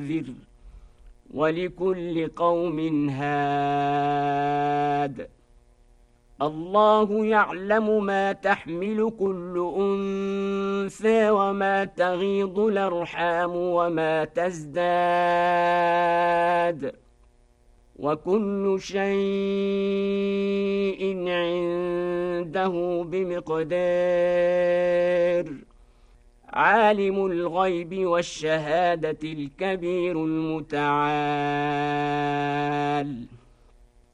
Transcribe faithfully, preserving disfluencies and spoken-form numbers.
منذر ولكل قوم هاد الله يعلم ما تحمل كل أنثى وما تغيض الأرحام وما تزداد وكل شيء عنده بمقدار عالم الغيب والشهادة الكبير المتعال